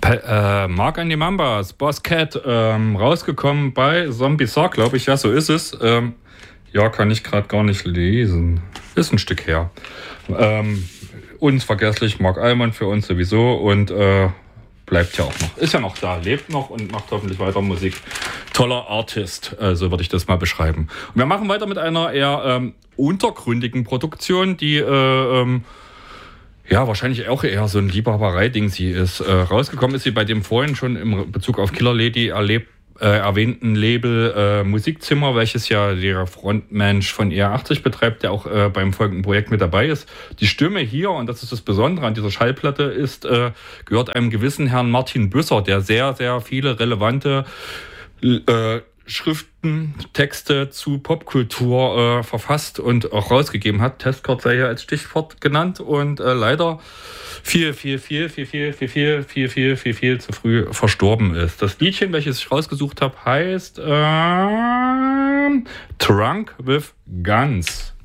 Mark and the Mambas, Boss Cat, rausgekommen bei Zombie Saw, glaube ich. Ja, so ist es. Ja, kann ich gerade gar nicht lesen. Ist ein Stück her. Unvergesslich, Mark Allman für uns sowieso und bleibt ja auch noch. Ist ja noch da, lebt noch und macht hoffentlich weiter Musik. Toller Artist, so würde ich das mal beschreiben. Und wir machen weiter mit einer eher untergründigen Produktion, die ja wahrscheinlich auch eher so ein Liebhaberei-Ding sie ist. Rausgekommen ist sie bei dem vorhin schon im Bezug auf Killer Lady erwähnten Label Musikzimmer, welches ja der Frontmensch von ER80 betreibt, der auch beim folgenden Projekt mit dabei ist. Die Stimme hier, und das ist das Besondere an dieser Schallplatte, ist gehört einem gewissen Herrn Martin Büsser, der sehr, sehr viele relevante Schriften, Texte zu Popkultur verfasst und auch rausgegeben hat. Testcard sei hier als Stichwort genannt und leider viel zu früh verstorben ist. Das Liedchen, welches ich rausgesucht habe, heißt Drunk with Guns.